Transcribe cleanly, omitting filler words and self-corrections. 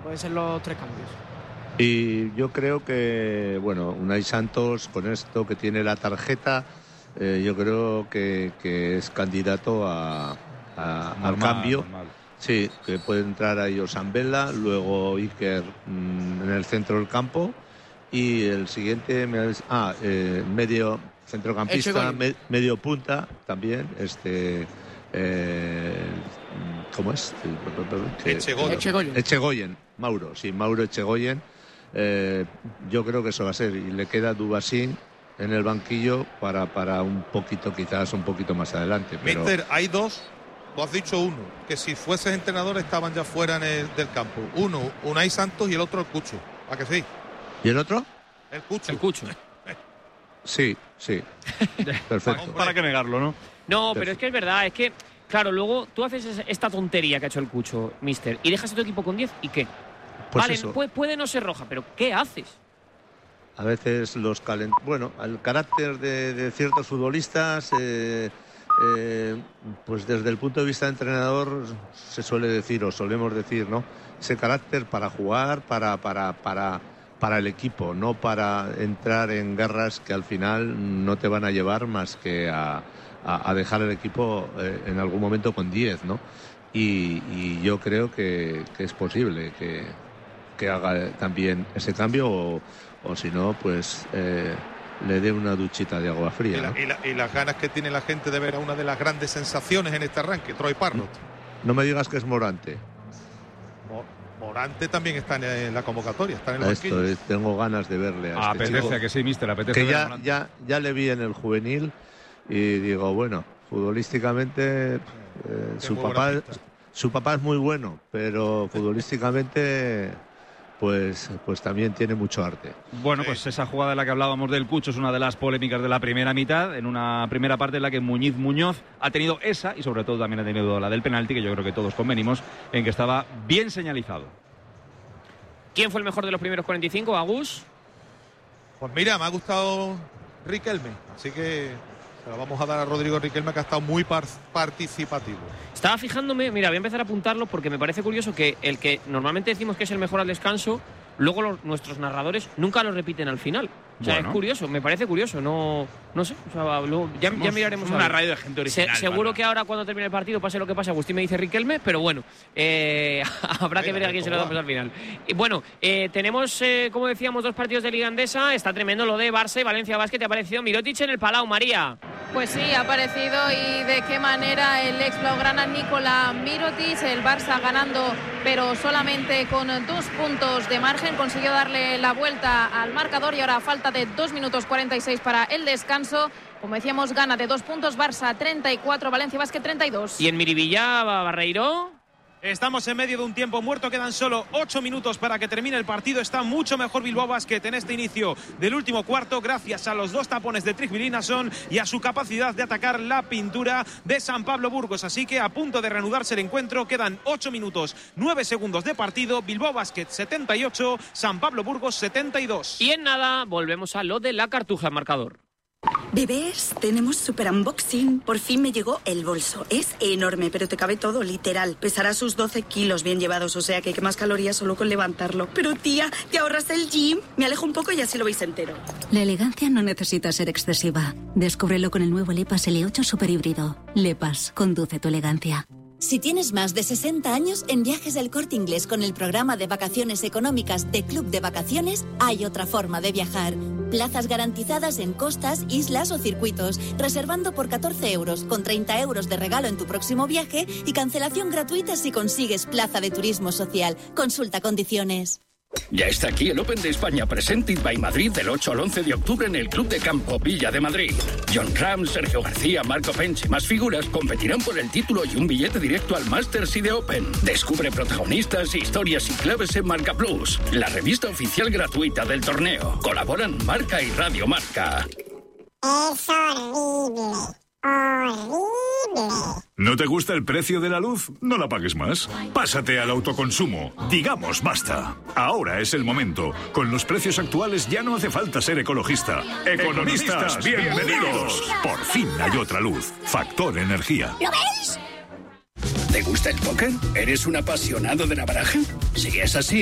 pueden ser los 3 cambios. Y yo creo que, bueno, Unai Santos, con esto que tiene la tarjeta, yo creo que es candidato al cambio. Normal. Sí, que puede entrar ahí Osambela, luego Iker en el centro del campo, y el siguiente medio centrocampista, medio punta también, ¿cómo es? Echegoyen, Mauro Echegoyen. Yo creo que eso va a ser, y le queda Dubasín en el banquillo para un poquito, quizás un poquito más adelante. Pero... Mister, hay dos, tú has dicho uno, que si fueses entrenador estaban ya fuera del campo. Uno, Unai Santos, y el otro el Cucho. ¿A que sí? ¿Y el otro? El Cucho. Sí. Perfecto. ¿Para qué negarlo, no? No, pero es que es verdad, es que, claro, luego tú haces esta tontería que ha hecho el Cucho, mister, y dejas a tu equipo con 10, ¿y qué? Pues vale, eso. Puede no ser roja, pero ¿qué haces? A veces bueno, el carácter de ciertos futbolistas, pues desde el punto de vista de entrenador se suele decir, o solemos decir, ¿no? Ese carácter para jugar, para el equipo, no para entrar en guerras que al final no te van a llevar más que a dejar el equipo en algún momento con 10, ¿no? Y yo creo que es posible que haga también ese cambio, o si no, pues le dé una duchita de agua fría. Y las ganas que tiene la gente de ver a una de las grandes sensaciones en este arranque, Troy Parrott. No me digas que es Morante. Morante también está en la convocatoria, está en el banquillo. Tengo ganas de verle a este apetece, chico, que sí, mister, apetece. Que ya le vi en el juvenil y digo, bueno, futbolísticamente su papá es muy bueno, pero futbolísticamente pues también tiene mucho arte. Bueno, pues esa jugada de la que hablábamos del Cucho es una de las polémicas de la primera mitad, en una primera parte en la que Muñoz ha tenido esa, y sobre todo también ha tenido la del penalti, que yo creo que todos convenimos en que estaba bien señalizado. ¿Quién fue el mejor de los primeros 45, Agus? Pues mira, me ha gustado Riquelme, así que se la vamos a dar a Rodrigo Riquelme, que ha estado muy participativo. Estaba fijándome, mira, voy a empezar a apuntarlo porque me parece curioso que el que normalmente decimos que es el mejor al descanso, luego nuestros narradores nunca lo repiten al final. O sea, bueno, es curioso, me parece curioso, no sé, o sea, luego, ya miraremos. Una radio de gente original. Seguro que ahora cuando termine el partido, pase lo que pase, Agustín me dice Riquelme, pero bueno, habrá que ver a quién se lo damos al final. Y bueno, tenemos, como decíamos, 2 partidos de Liga Endesa. Está tremendo lo de Barça y Valencia Basket. ¿Te ha parecido Mirotic en el Palau, María? Pues sí, ha aparecido, y de qué manera el ex blaugrana Nikola Mirotic. El Barça ganando, pero solamente con 2 puntos de margen, consiguió darle la vuelta al marcador, y ahora a falta de 2 minutos 46 para el descanso, como decíamos, gana de 2 puntos Barça 34, Valencia Basket 32. ¿Y en Miribilla, Barreiro? Estamos en medio de un tiempo muerto, quedan solo 8 minutos para que termine el partido. Está mucho mejor Bilbao Basket en este inicio del último cuarto, gracias a los 2 tapones de Trigvilinason y a su capacidad de atacar la pintura de San Pablo Burgos. Así que a punto de reanudarse el encuentro, quedan 8 minutos 9 segundos de partido. Bilbao Basket 78, San Pablo Burgos 72. Y en nada volvemos a lo de la Cartuja en marcador. Bebés, tenemos super unboxing. Por fin me llegó el bolso. Es enorme, pero te cabe todo, literal. Pesará sus 12 kilos bien llevados, o sea que más calorías solo con levantarlo. Pero tía, ¿te ahorras el gym? Me alejo un poco y así lo veis entero. La elegancia no necesita ser excesiva. Descúbrelo con el nuevo Lepas L8 Super Híbrido. Lepas, conduce tu elegancia. Si tienes más de 60 años, en Viajes del Corte Inglés con el programa de vacaciones económicas de Club de Vacaciones, hay otra forma de viajar. Plazas garantizadas en costas, islas o circuitos, reservando por 14 euros, con 30 euros de regalo en tu próximo viaje y cancelación gratuita si consigues plaza de turismo social. Consulta condiciones. Ya está aquí el Open de España Presented by Madrid del 8 al 11 de octubre en el Club de Campo Villa de Madrid. John Ram, Sergio García, Marco Pench y más figuras competirán por el título y un billete directo al Masters y de Open. Descubre protagonistas, historias y claves en Marca Plus, la revista oficial gratuita del torneo. Colaboran Marca y Radio Marca. Es horrible. Horrible. ¿No te gusta el precio de la luz? No la pagues más. Pásate al autoconsumo. Digamos basta. Ahora es el momento. Con los precios actuales ya no hace falta ser ecologista. Economistas, bienvenidos. Por fin hay otra luz. Factor Energía. ¿Lo veis? ¿Te gusta el póker? ¿Eres un apasionado de la baraja? Si es así,